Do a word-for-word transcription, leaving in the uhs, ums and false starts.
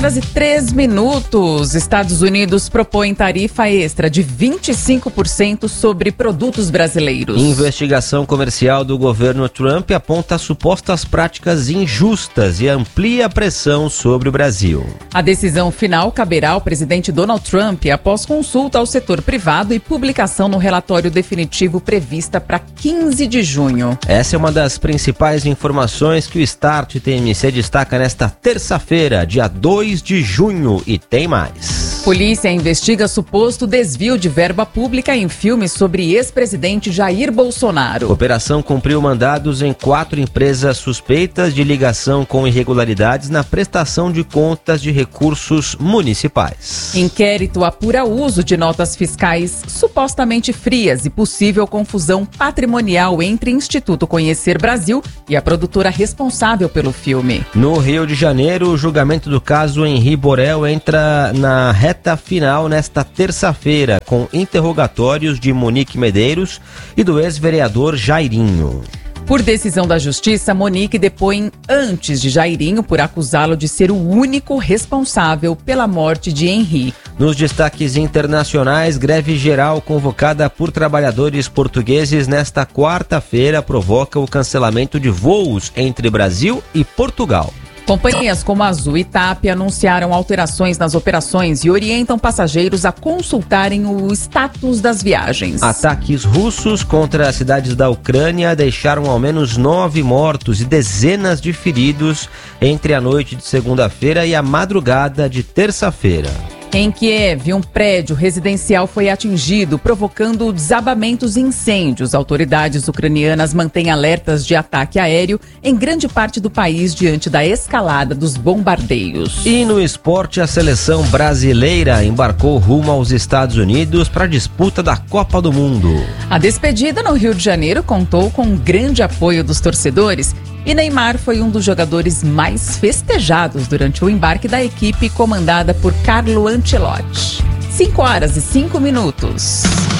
horas e três minutos. Estados Unidos propõe tarifa extra de vinte e cinco por cento sobre produtos brasileiros. Investigação comercial do governo Trump aponta supostas práticas injustas e amplia a pressão sobre o Brasil. A decisão final caberá ao presidente Donald Trump após consulta ao setor privado e publicação no relatório definitivo prevista para quinze de junho. Essa é uma das principais informações que o Start T M C destaca nesta terça-feira, dia dois de junho, e tem mais. Polícia investiga suposto desvio de verba pública em filmes sobre ex-presidente Jair Bolsonaro. A operação cumpriu mandados em quatro empresas suspeitas de ligação com irregularidades na prestação de contas de recursos municipais. Inquérito apura uso de notas fiscais supostamente frias e possível confusão patrimonial entre Instituto Conhecer Brasil e a produtora responsável pelo filme. No Rio de Janeiro, o julgamento do caso Henri Borel entra na reta final nesta terça-feira, com interrogatórios de Monique Medeiros e do ex-vereador Jairinho. Por decisão da Justiça, Monique depõe antes de Jairinho por acusá-lo de ser o único responsável pela morte de Henri. Nos destaques internacionais, greve geral convocada por trabalhadores portugueses nesta quarta-feira provoca o cancelamento de voos entre Brasil e Portugal. Companhias como Azul e TAP anunciaram alterações nas operações e orientam passageiros a consultarem o status das viagens. Ataques russos contra as cidades da Ucrânia deixaram ao menos nove mortos e dezenas de feridos entre a noite de segunda-feira e a madrugada de terça-feira. Em Kiev, um prédio residencial foi atingido, provocando desabamentos e incêndios. Autoridades ucranianas mantêm alertas de ataque aéreo em grande parte do país diante da escalada dos bombardeios. E no esporte, a seleção brasileira embarcou rumo aos Estados Unidos para a disputa da Copa do Mundo. A despedida no Rio de Janeiro contou com um grande apoio dos torcedores. E Neymar foi um dos jogadores mais festejados durante o embarque da equipe comandada por Carlo Ancelotti. cinco horas e cinco minutos.